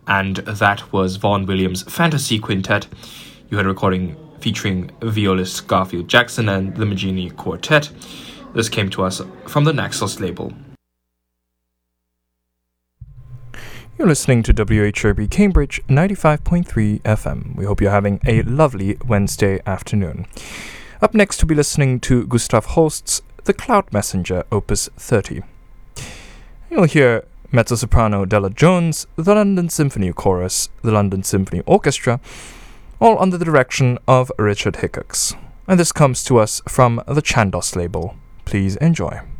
and that was Vaughan Williams' Fantasy Quintet. You had a recording featuring violist Garfield Jackson and the Maggini Quartet. This came to us from the Naxos label. You're listening to WHRB Cambridge 95.3 FM. We hope you're having a lovely Wednesday afternoon. Up next, we'll be listening to Gustav Holst's The Cloud Messenger, Opus 30. You'll hear mezzo-soprano Della Jones, the London Symphony Chorus, the London Symphony Orchestra, all under the direction of Richard Hickox. And this comes to us from the Chandos label. Please enjoy.